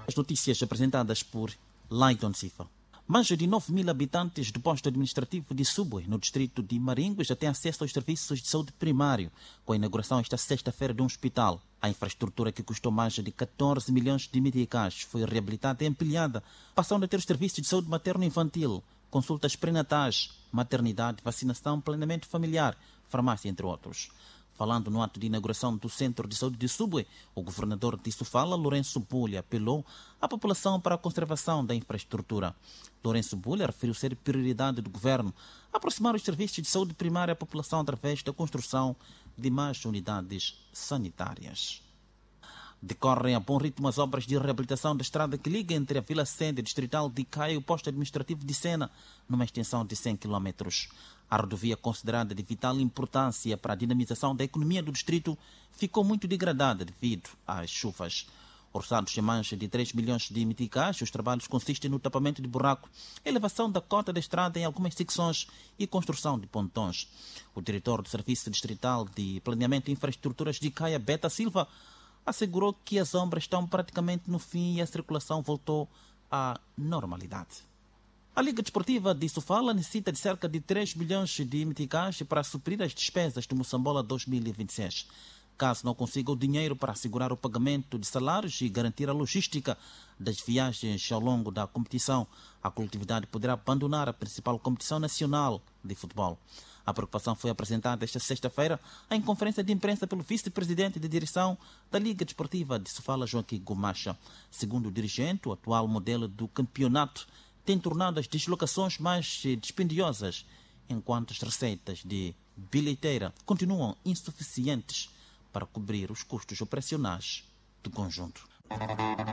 As notícias apresentadas por Laiton Sifa. Mais de 9.000 habitantes do posto administrativo de Subwe, no distrito de Maringue, já têm acesso aos serviços de saúde primário, com a inauguração esta sexta-feira de um hospital. A infraestrutura, que custou mais de 14 milhões de meticais, foi reabilitada e ampliada, passando a ter os serviços de saúde materno-infantil, consultas pré-natais, maternidade, vacinação, planeamento familiar, farmácia, entre outros. Falando no ato de inauguração do Centro de Saúde de Subwe, o governador de Sofala, Lourenço Bulha, apelou à população para a conservação da infraestrutura. Lourenço Bulha referiu ser prioridade do governo aproximar os serviços de saúde primária à população através da construção de mais unidades sanitárias. Decorrem a bom ritmo as obras de reabilitação da estrada que liga entre a Vila Sende distrital de Caia e o posto administrativo de Sena, numa extensão de 100 km. A rodovia, considerada de vital importância para a dinamização da economia do distrito, ficou muito degradada devido às chuvas. Orçados em mais de 3 milhões de meticais, os trabalhos consistem no tapamento de buraco, elevação da cota da estrada em algumas secções e construção de pontões. O diretor do Serviço Distrital de Planeamento e Infraestruturas de Caia, Beta Silva, assegurou que as obras estão praticamente no fim e a circulação voltou à normalidade. A Liga Desportiva de Sofala necessita de cerca de 3 milhões de meticais para suprir as despesas do Moçambola 2026. Caso não consiga o dinheiro para assegurar o pagamento de salários e garantir a logística das viagens ao longo da competição, a coletividade poderá abandonar a principal competição nacional de futebol. A preocupação foi apresentada esta sexta-feira em conferência de imprensa pelo vice-presidente de direção da Liga Desportiva de Sofala, Joaquim Gomacha. Segundo o dirigente, o atual modelo do campeonato tem tornado as deslocações mais dispendiosas, enquanto as receitas de bilheteira continuam insuficientes para cobrir os custos operacionais do conjunto.